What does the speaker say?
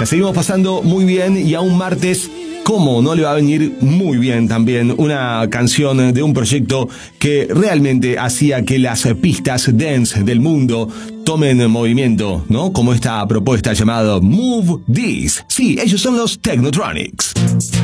La seguimos pasando muy bien y a un martes, ¿cómo no le va a venir muy bien también una canción de un proyecto que realmente hacía que las pistas dance del mundo tomen movimiento, ¿no? Como esta propuesta llamada Move This. Sí, ellos son los Technotronics.